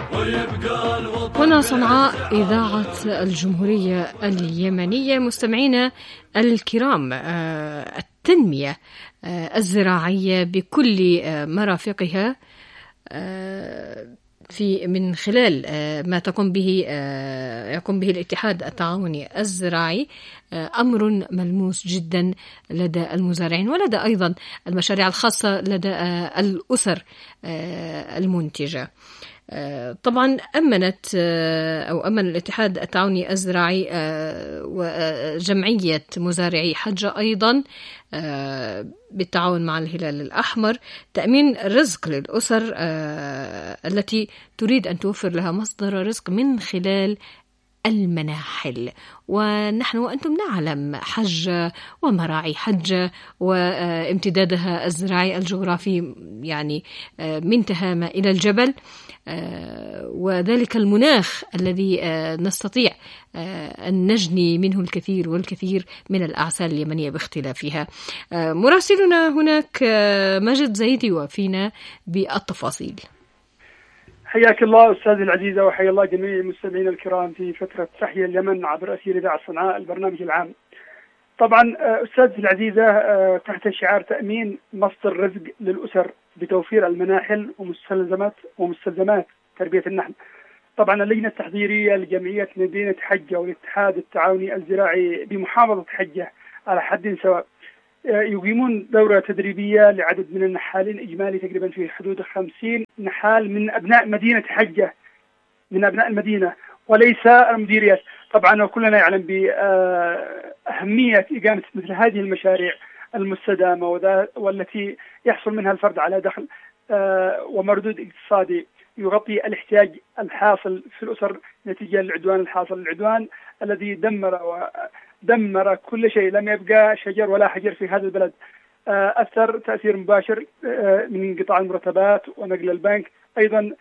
هنا صنعاء إذاعة الجمهورية اليمنية. مستمعينا الكرام، التنمية الزراعية بكل مرافقها من خلال ما يقوم به الاتحاد التعاوني الزراعي أمر ملموس جدا لدى المزارعين، ولدى أيضا المشاريع الخاصة لدى الأسر المنتجة. طبعا أمن الاتحاد التعاوني الزراعي وجمعية مزارعي حجة أيضا بالتعاون مع الهلال الأحمر تأمين رزق للأسر التي تريد أن توفر لها مصدر رزق من خلال المناحل. ونحن وأنتم نعلم حجة ومراعي حجة وامتدادها الزراعي الجغرافي يعني من تهامة إلى الجبل، وذلك المناخ الذي نستطيع أن نجني منه الكثير والكثير من الأعسال اليمنية باختلافها. مراسلنا هناك ماجد زيدي وفينا بالتفاصيل. حياك الله أستاذي العزيزة، وحيا الله جميع المستمعين الكرام في فترة تحيا اليمن عبر أثير إذاعة صنعاء البرنامج العام. طبعا أستاذتي العزيزة، تحت شعار تأمين مصدر رزق للأسر بتوفير المناحل ومستلزمات تربية النحل. طبعا اللجنة التحضيرية لجمعية مدينة حجة والاتحاد التعاوني الزراعي بمحافظة حجة على حد سواء يقيمون دورة تدريبية لعدد من النحالين، إجمالي تقريبا في حدود 50 نحال من أبناء مدينة حجة، من أبناء المدينة وليس المديريات. طبعا وكلنا يعلم بأهمية إقامة مثل هذه المشاريع المستدامة والتي يحصل منها الفرد على دخل ومردود اقتصادي يغطي الاحتياج الحاصل في الأسر نتيجة للعدوان الحاصل، العدوان الذي دمر كل شيء، لم يبقى شجر ولا حجر في هذا البلد. أثر تأثير مباشر من انقطاع المرتبات ونقل البنك، أيضا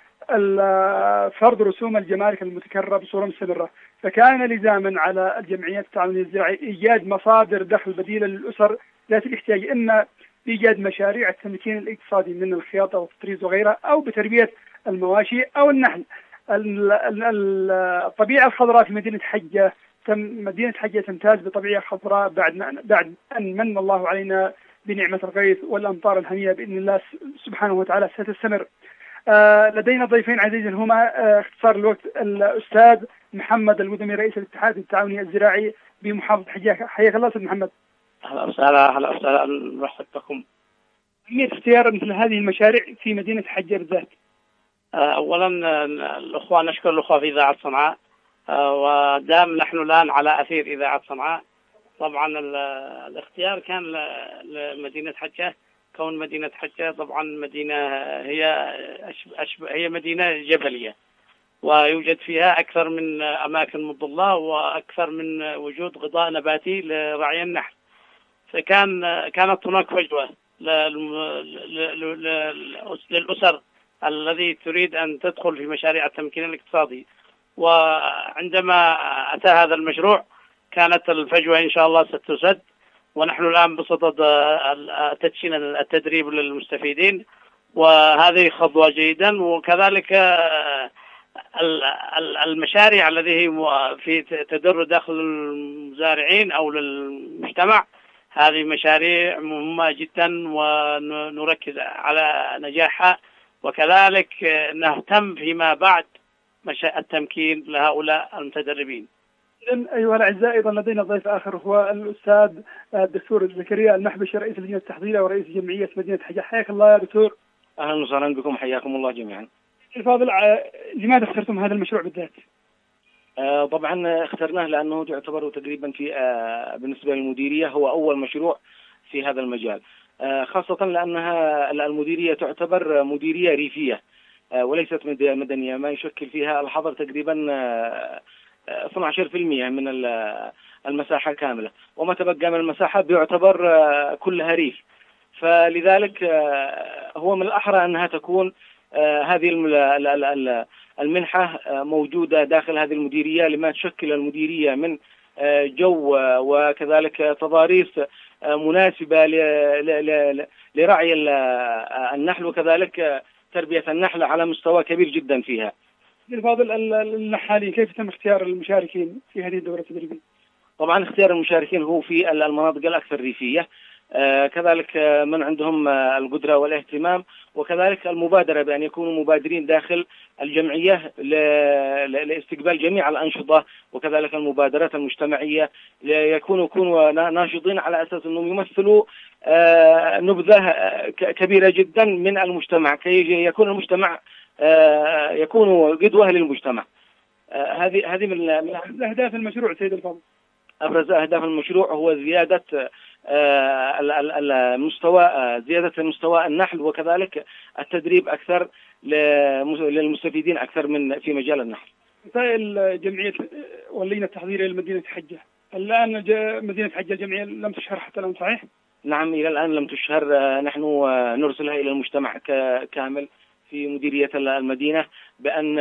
فرض رسوم الجمارك المتكررة بصورة مستمرة. فكان لزاما على الجمعيات التعاونية الزراعية إيجاد مصادر دخل بديلة للأسر ذات الاحتياج، إما بإيجاد مشاريع التمكين الاقتصادي من الخياطة والتطريز وغيرها، أو بتربية المواشي أو النحل. الطبيعة الخضراء في مدينة حجة تمتاز بطبيعة خضراء بعد أن من الله علينا بنعمة الغيث والأمطار الهنية بإذن الله سبحانه وتعالى ستستمر. لدينا ضيفين عزيزين هما اختصار الوقت الأستاذ محمد الودمي رئيس الاتحاد التعاوني الزراعي بمحافظة حجة. حياك الله أستاذ محمد. أهلا وسهلا مرحبا بكم. أهمية اختيار مثل هذه المشاريع في مدينة حجة بالذات. أولا الأخوة، نشكر الأخوة في إذاعة صنعاء، ودام نحن الآن على أثير إذاعة صنعاء. طبعا الاختيار كان لمدينة حجة، كون مدينة حجة طبعا مدينة هي مدينة جبلية، ويوجد فيها أكثر من أماكن مظلة وأكثر من وجود غطاء نباتي لرعي النحل. كانت هناك فجوة للأسر الذي تريد أن تدخل في مشاريع التمكين الاقتصادي. وعندما أتى هذا المشروع كانت الفجوة إن شاء الله ستسد، ونحن الآن بصدد تدشين التدريب للمستفيدين، وهذه خطوة جيدا. وكذلك المشاريع التي هي تدر داخل المزارعين أو للمجتمع، هذه مشاريع مهمة جدا ونركز على نجاحها، وكذلك نهتم فيما بعد التمكين لهؤلاء المتدربين. أيها الأعزاء، أيضا لدينا ضيف آخر هو الأستاذ الدكتور زكريا المحبشي رئيس اللجنة التحضيرية ورئيس جمعية مدينة حجة. حياك الله يا دكتور. أهلا وسهلا بكم، حياكم الله جميعا. الفاضل، لماذا اخترتم هذا المشروع بالذات؟ طبعا اخترناه لأنه يعتبر تقريبا بالنسبة للمديرية هو أول مشروع في هذا المجال، خاصة لأنها المديرية تعتبر مديرية ريفية وليست مدنية، ما يشكل فيها الحظر تقريبا 12% من المساحة كاملة، وما تبقى من المساحة بيعتبر كلها ريف. فلذلك هو من الأحرى أنها تكون هذه المنحة موجودة داخل هذه المديرية، لما تشكل المديرية من جو وكذلك تضاريس مناسبة لرعي النحل وكذلك تربية النحل على مستوى كبير جدا فيها. الفاضل النحالين كيف تم اختيار المشاركين في هذه الدورة التدريبية؟ طبعا اختيار المشاركين هو في المناطق الأكثر ريفية، كذلك من عندهم القدرة والاهتمام، وكذلك المبادرة بأن يكونوا مبادرين داخل الجمعية لاستقبال جميع الأنشطة، وكذلك المبادرات المجتمعية يكونوا ناشطين على أساس أنهم يمثلوا نبذة كبيرة جدا من المجتمع، كي يكون المجتمع يكون قدوة للمجتمع. هذه من أهداف المشروع سيد الفاضل. أبرز أهداف المشروع هو زيادة زيادة مستوى النحل، وكذلك التدريب أكثر للمستفيدين أكثر من في مجال النحل. رسائل جمعية واللجنة التحضيرية لمدينة حجة، الآن مدينة حجة الجمعية لم تشهر حتى الآن صحيح؟ نعم، إلى الآن لم تشهر. نحن نرسلها إلى المجتمع كامل في مديرية المدينة بأن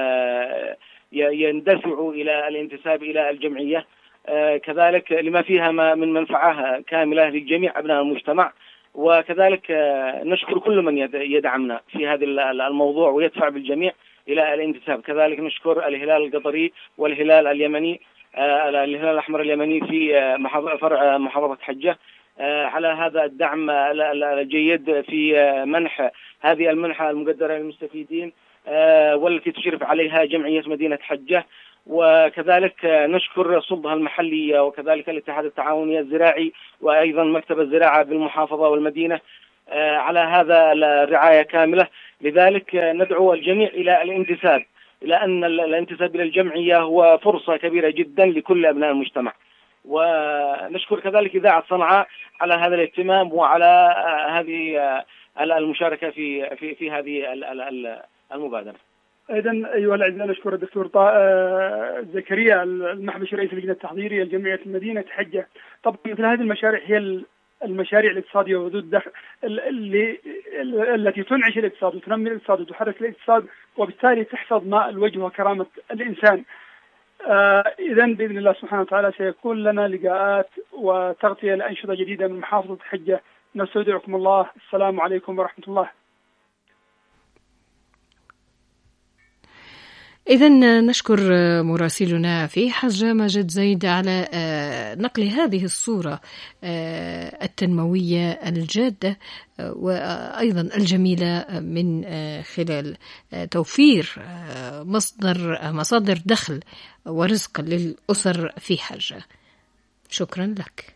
يندفعوا إلى الانتساب إلى الجمعية، كذلك لما فيها من منفعة كاملة لجميع أبناء المجتمع، وكذلك نشكر كل من يدعمنا في هذا الموضوع ويدفع بالجميع إلى الانتساب. كذلك نشكر الهلال القطري والهلال اليمني، الهلال الأحمر اليمني في فرع محافظة حجة على هذا الدعم الجيد في منح هذه المنحة المقدرة للمستفيدين، والتي تشرف عليها جمعية مدينة حجة. وكذلك نشكر السلطة المحلية وكذلك الاتحاد التعاوني الزراعي وأيضا مكتب الزراعة بالمحافظة والمدينة على هذا الرعاية كاملة. لذلك ندعو الجميع إلى الانتساب، إلى أن الانتساب إلى الجمعية هو فرصة كبيرة جدا لكل أبناء المجتمع. ونشكر كذلك إذاعة صنعاء على هذا الاهتمام وعلى هذه المشاركة في هذه المبادرة. أيضا أيها الأعزاء نشكر الدكتور زكريا المحبشي رئيس اللجنة التحضيرية لجمعية مدينة حجة. طبعا مثل هذه المشاريع هي المشاريع الاقتصادية وذو الدخل التي تنعش الاقتصاد وتنمي الاقتصاد وتحرك الاقتصاد، وبالتالي تحفظ ماء الوجه وكرامة الإنسان. إذن بإذن الله سبحانه وتعالى سيكون لنا لقاءات وتغطية لأنشطة جديدة من محافظة حجة. نستودعكم الله، السلام عليكم ورحمة الله. إذن نشكر مراسلنا في حجة ماجد زيد على نقل هذه الصورة التنموية الجادة وأيضا الجميلة من خلال توفير مصادر دخل ورزق للأسر في حجة. شكرا لك.